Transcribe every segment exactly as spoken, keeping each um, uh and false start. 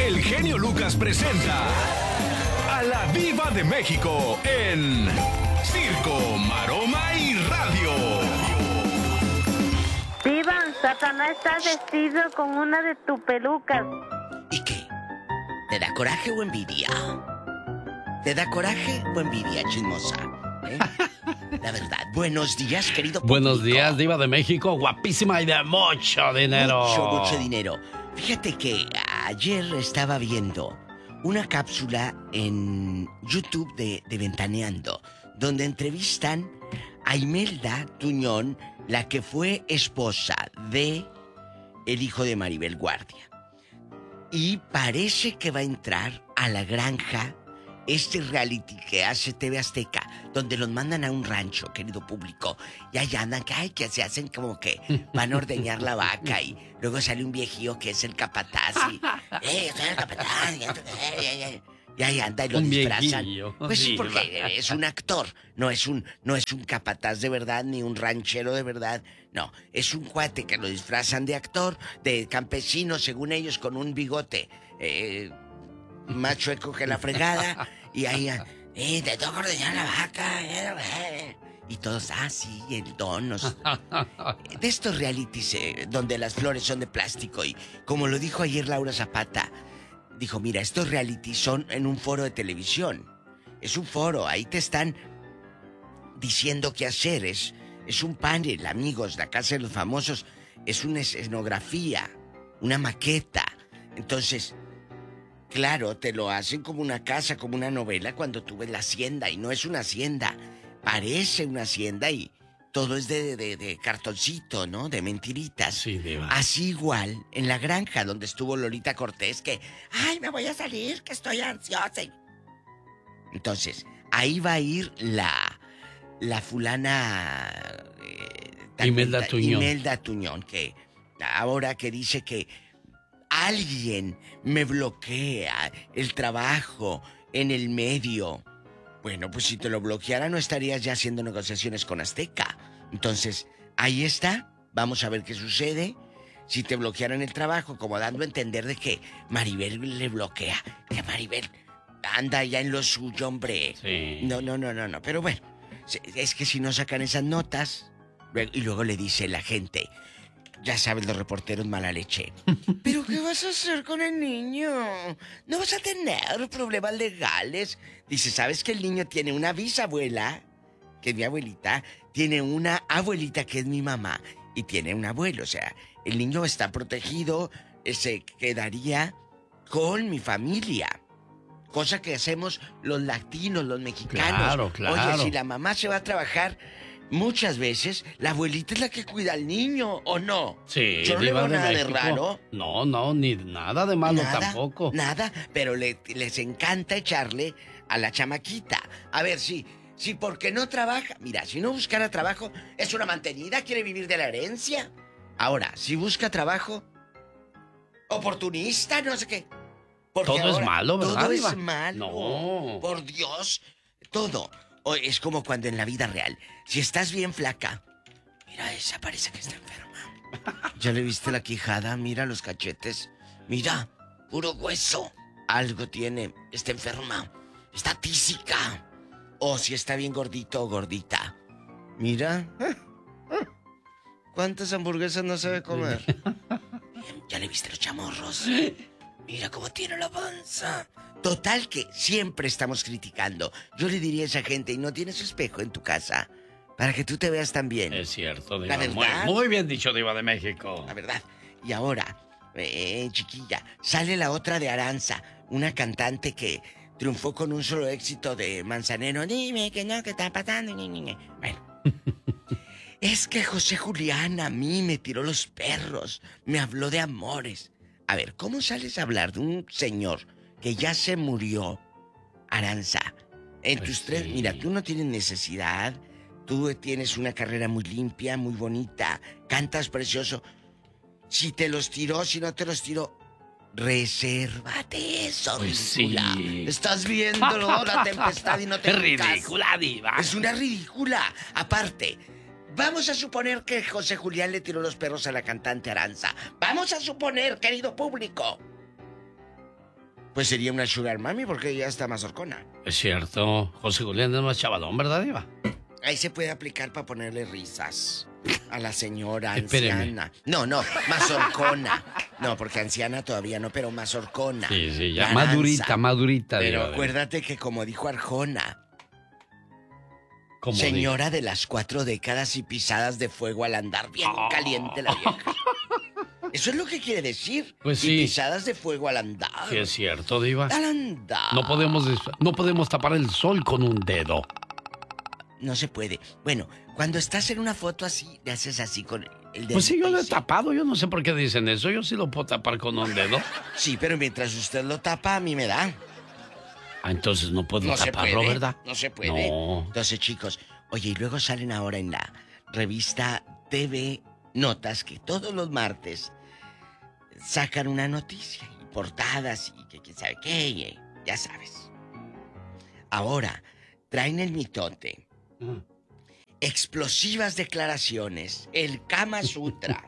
el genio Lucas presenta a la Diva de México en Circo, Maroma y Radio. Diva, Satanás está vestido con una de tus pelucas. ¿Y qué? ¿Te da coraje o envidia? ¿Te da coraje o envidia, chismosa? ¿Eh? La verdad. Buenos días, querido público. Buenos días, Diva de México, guapísima y de mucho dinero. Mucho, mucho dinero. Fíjate que ayer estaba viendo una cápsula en YouTube de, de Ventaneando, donde entrevistan a Imelda Tuñón, la que fue esposa de el hijo de Maribel Guardia. Y parece que va a entrar a La Granja, este reality que hace T V Azteca, donde los mandan a un rancho, querido público, y allá andan, que, ay, que se hacen como que van a ordeñar la vaca, y luego sale un viejío que es el capataz, y, eh, yo soy el capataz, y, y, y ahí anda y lo un disfrazan. Viejillo. Pues sí, Sí, porque va. es un actor, no es un, no es un capataz de verdad, ni un ranchero de verdad, no, es un cuate que lo disfrazan de actor, de campesino, según ellos, con un bigote, eh... más chueco que la fregada. Y ahí, eh, te toca ordeñar la vaca. Eh, y todos, ah, sí, el don. Nos... De estos realities eh, donde las flores son de plástico. Y como lo dijo ayer Laura Zapata, dijo, mira, estos realities son en un foro de televisión. Es un foro, ahí te están diciendo qué hacer. Es, es un panel, amigos, la Casa de los Famosos. Es una escenografía, una maqueta. Entonces... claro, te lo hacen como una casa, como una novela cuando tú ves la hacienda y no es una hacienda. Parece una hacienda y todo es de, de, de cartoncito, ¿no? De mentiritas. Sí, Diva. Así igual en La Granja donde estuvo Lolita Cortés que, ay, me voy a salir, que estoy ansiosa. Entonces, ahí va a ir la, la fulana... Eh, Imelda Tuñón. Imelda Tuñón, que ahora que dice que alguien me bloquea el trabajo en el medio. Bueno, pues si te lo bloqueara no estarías ya haciendo negociaciones con Azteca. Entonces, ahí está. Vamos a ver qué sucede. Si te bloquearan el trabajo, como dando a entender de que Maribel le bloquea. Que Maribel anda ya en lo suyo, hombre. Sí. No, no, no, no, no. Pero bueno, es que si no sacan esas notas... Y luego le dice la gente... Ya sabes, los reporteros mala leche. ¿Pero qué vas a hacer con el niño? ¿No vas a tener problemas legales? Dice, ¿sabes que el niño tiene una bisabuela, que es mi abuelita? Tiene una abuelita, que es mi mamá, y tiene un abuelo. O sea, el niño está protegido, se quedaría con mi familia. Cosa que hacemos los latinos, los mexicanos. Claro, claro. Oye, si la mamá se va a trabajar... muchas veces la abuelita es la que cuida al niño, ¿o no? Sí, Yo no le Diva veo de nada de México. raro. No, no, ni nada de malo Nada, tampoco. Nada, pero le, les encanta echarle a la chamaquita. A ver, si, si porque no trabaja... Mira, si no buscara trabajo, es una mantenida, quiere vivir de la herencia. Ahora, si busca trabajo, oportunista, no sé qué. Porque todo ahora, es malo, ¿verdad, Todo Diva? es malo. No. Por Dios, todo. O es como cuando en la vida real, si estás bien flaca, mira, esa parece que está enferma. ¿Ya le viste la quijada? Mira los cachetes. Mira, puro hueso. Algo tiene, está enferma. Está tísica. O si está bien gordito o gordita. Mira. ¿Cuántas hamburguesas no sabe comer? ¿Ya le viste los chamorros? Mira cómo tiene la panza. Total que siempre estamos criticando. Yo le diría a esa gente, y no tienes espejo en tu casa, para que tú te veas también. Es cierto, La Diva. Muy, verdad. muy bien dicho, Diva de México. La verdad. Y ahora, eh, chiquilla, sale la otra de Aranza, una cantante que triunfó con un solo éxito de Manzanero. Dime que no, que está pasando. Ni, ni, ni. Bueno. Es que José Julián a mí me tiró los perros, me habló de amores. A ver, ¿cómo sales a hablar de un señor que ya se murió, Aranza? En Pues tus tres, sí. mira, tú no tienes necesidad, tú tienes una carrera muy limpia, muy bonita, cantas precioso. Si te los tiró, si no te los tiró, resérvate eso, Pues ridícula. sí. Estás viendo la tempestad y no te Es fijas. ridícula, Diva. Es una ridícula. Aparte, vamos a suponer que José Julián le tiró los perros a la cantante Aranza. Vamos a suponer, querido público. Pues sería una sugar mami porque ella está más horcona. Es cierto. José Julián es más chavalón, ¿verdad, Diva? Ahí se puede aplicar para ponerle risas a la señora Espéreme. anciana. No, no, más horcona. No, porque anciana todavía no, pero más horcona. Sí, sí, ya. Garanza. Madurita, madurita, Pero Diva. acuérdate que como dijo Arjona, Como señora de las cuatro décadas y pisadas de fuego al andar, bien Oh. caliente la vieja. Eso es lo que quiere decir. Pues y sí. pisadas de fuego al andar. Sí, es cierto, Diva. Al andar. No podemos, des- no podemos tapar el sol con un dedo. No se puede. Bueno, cuando estás en una foto así, le haces así con el dedo. Pues sí, yo lo he Sí. tapado. Yo no sé por qué dicen eso. Yo sí lo puedo tapar con un dedo. Sí, pero mientras usted lo tapa, a mí me da. Ah, entonces no puedo No se taparlo, puede, ¿verdad? no se puede. No. Entonces, chicos, oye, y luego salen ahora en la revista T V Notas que todos los martes sacan una noticia y portadas y que quién sabe qué, y, eh, ya sabes. Ahora, traen el mitote. Mm. Explosivas declaraciones. El Kama Sutra.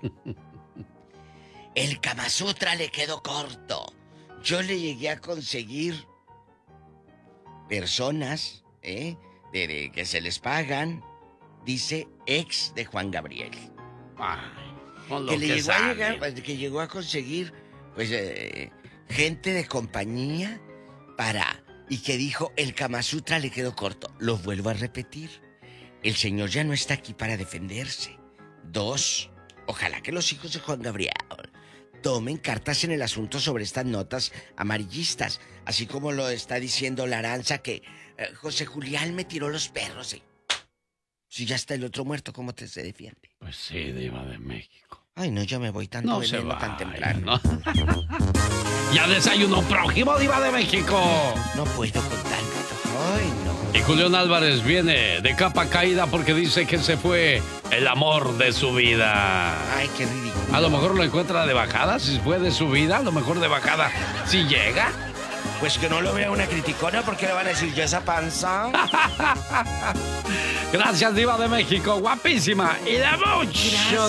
El Kama Sutra le quedó corto. Yo le llegué a conseguir personas, ¿eh? De, de que se les pagan, dice ex de Juan Gabriel. Ay, con lo Que le que llegó a sale. llegar, pues, que llegó a conseguir, pues, eh, gente de compañía para... Y que dijo, el Kama Sutra le quedó corto. Lo vuelvo a repetir. El señor ya no está aquí para defenderse. Dos, ojalá que los hijos de Juan Gabriel tomen cartas en el asunto sobre estas notas amarillistas. Así como lo está diciendo la Aranza que eh, José Julián me tiró los perros. ¿Eh? Si ya está el otro muerto, ¿cómo te se defiende? Pues sí, Diva de México. Ay, no, yo me voy tanto No se veneno va. tan temprano. Ya desayunó prójimo, Diva de México. No puedo con tanto. Ay, no. Y Julián Álvarez viene de capa caída porque dice que se fue el amor de su vida. Ay, qué ridículo. A lo mejor lo encuentra de bajada, si fue de su vida, a lo mejor de bajada, si llega. Pues que no lo vea una criticona porque le van a decir yo esa panza. Gracias, Diva de México, guapísima y de mucho